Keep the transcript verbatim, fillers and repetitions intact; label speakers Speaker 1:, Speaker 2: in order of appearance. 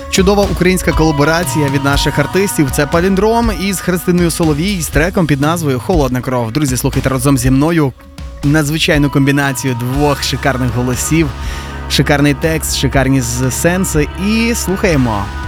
Speaker 1: Чудова українська колаборація від наших артистів. Це Паліндром із Христиною Соловій з треком під назвою «Холодна кров». Друзі, слухайте разом зі мною надзвичайну комбінацію двох шикарних голосів, шикарний текст, шикарні сенси і слухаємо.